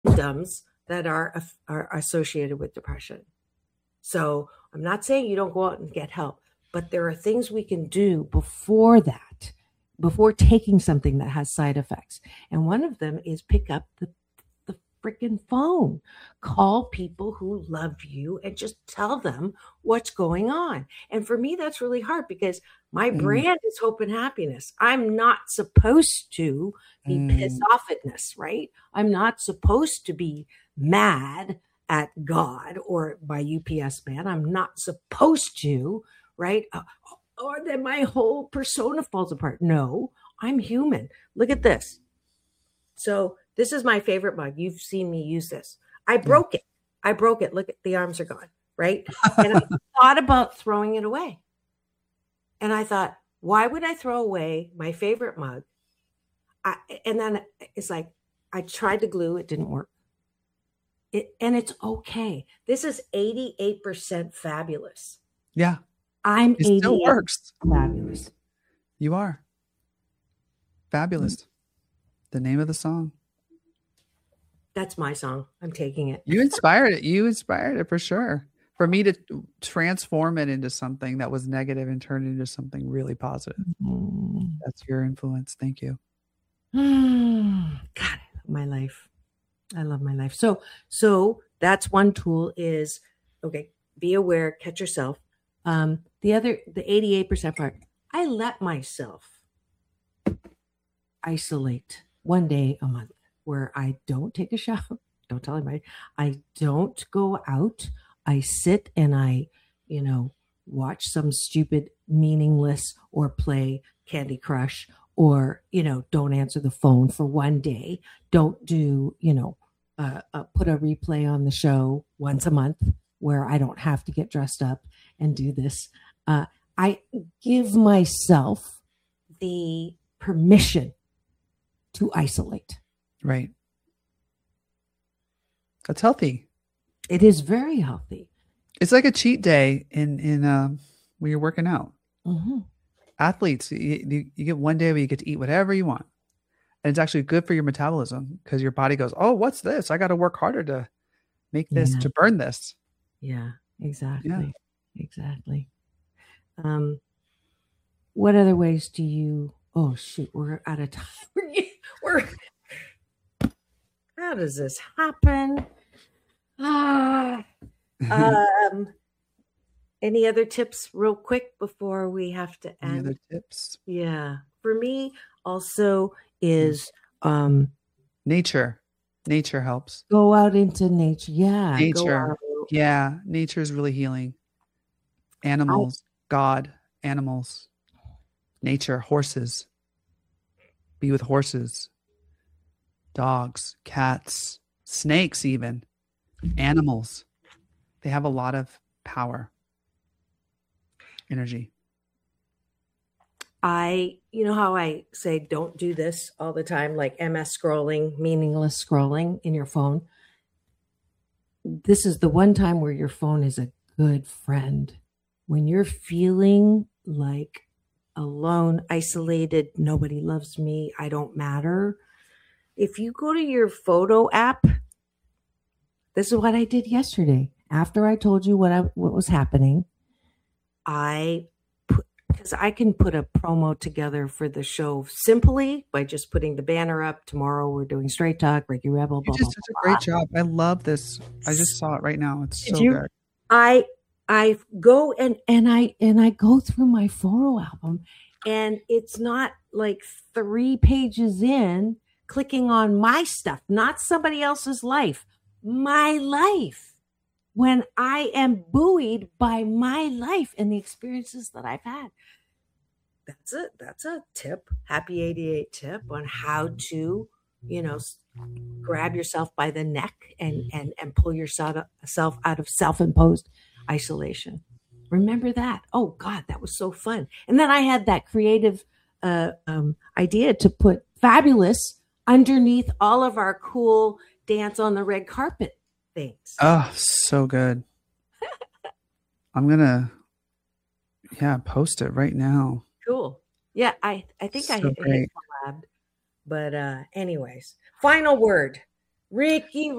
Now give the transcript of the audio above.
symptoms that are associated with depression. So I'm not saying you don't go out and get help, but there are things we can do before that, before taking something that has side effects. And one of them is pick up the freaking phone, call people who love you and just tell them what's going on. And for me, that's really hard because my Mm, brand is hope and happiness. I'm not supposed to be pissed mm, offedness, right? I'm not supposed to be mad at God or my UPS man. I'm not supposed to, right? Or then my whole persona falls apart. No, I'm human. Look at this. So this is my favorite mug. You've seen me use this. I yeah. broke it. I broke it. Look at the arms are gone, right? And I thought about throwing it away. And I thought, why would I throw away my favorite mug? And then it's like, I tried to glue, it didn't work. And it's okay. This is 88% fabulous. Yeah. I'm It still 88 works. fabulous. You are fabulous. The name of the song. That's my song. I'm taking it. You inspired it. You inspired it for sure. For me to transform it into something that was negative and turn it into something really positive. That's your influence. Thank you. God, my life. I love my life. So that's one tool is, okay, be aware, catch yourself. The 88% part, I let myself isolate one day a month where I don't take a shower. Don't tell anybody. I don't go out. I sit and I, watch some stupid, meaningless or play Candy Crush or, don't answer the phone for one day. Don't do, put a replay on the show once a month where I don't have to get dressed up and do this. I give myself the permission to isolate. Right. That's healthy. It is very healthy. It's like a cheat day in when you're working out. Mm-hmm. Athletes, you get one day where you get to eat whatever you want. And it's actually good for your metabolism because your body goes, oh, what's this? I got to work harder to make this, to burn this. Yeah, exactly. Yeah. Exactly. What other ways do you, oh shoot, we're out of time. How does this happen? Any other tips real quick before we have to end? Any other tips? Yeah. For me also is nature. Nature helps. Go out into nature. Yeah. Nature. Yeah. Nature is really healing. Animals, God, animals, nature, horses. Be with horses, dogs, cats, snakes, even animals. They have a lot of power, energy. You know how I say don't do this all the time, like MS scrolling, meaningless scrolling in your phone. This is the one time where your phone is a good friend. When you're feeling like alone, isolated, nobody loves me, I don't matter. If you go to your photo app, this is what I did yesterday. After I told you what was happening, because I can put a promo together for the show simply by just putting the banner up. Tomorrow we're doing Straight Talk, Reiki Rebel. You did such a great job. I love this. I just saw it right now. It's so good. I go and I go through my photo album, and it's not like 3 pages in clicking on my stuff, not somebody else's life, my life. When I am buoyed by my life and the experiences that I've had. That's a tip, Happy 88 tip on how to, grab yourself by the neck and pull yourself out of self-imposed isolation. Remember that. Oh God, that was so fun. And then I had that creative idea to put fabulous underneath all of our cool dance on the red carpet things. Oh, so good. I'm gonna post it right now. Cool. Yeah, I think so I hit collab. But anyways, final word. Ricky